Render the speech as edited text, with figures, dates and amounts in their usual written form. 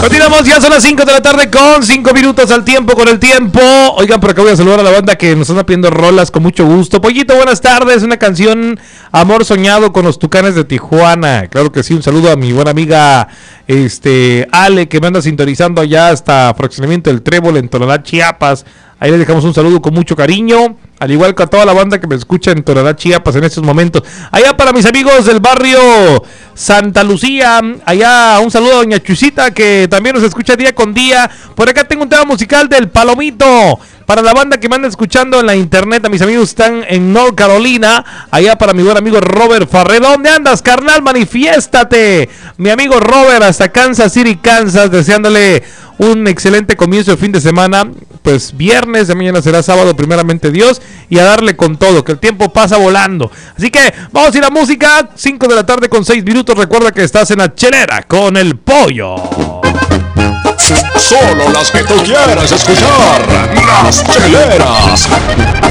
Continuamos, ya son las 5 de la tarde con 5 minutos al tiempo con el tiempo. Oigan, por acá voy a saludar a la banda que nos anda pidiendo rolas con mucho gusto. Pollito, buenas tardes. Una canción Amor Soñado con los Tucanes de Tijuana. Claro que sí, un saludo a mi buena amiga Ale, que me anda sintonizando allá hasta Fraccionamiento del Trébol en Tonalá, Chiapas. Ahí les dejamos un saludo con mucho cariño, al igual que a toda la banda que me escucha en Tonalá, Chiapas en estos momentos. Allá para mis amigos del barrio Santa Lucía, allá un saludo a doña Chusita, que también nos escucha día con día. Por acá tengo un tema musical del Palomito, para la banda que me anda escuchando en la internet. A mis amigos están en North Carolina, allá para mi buen amigo Robert Farré. ¿Dónde andas, carnal? Manifiéstate, mi amigo Robert, hasta Kansas City, Kansas, deseándole un excelente comienzo de fin de semana. Pues viernes, de mañana será sábado, primeramente Dios, y a darle con todo, que el tiempo pasa volando. Así que vamos a ir a música, 5 de la tarde con 6 minutos. Recuerda que estás en la chelera con el pollo. Solo las que tú quieras escuchar, las cheleras.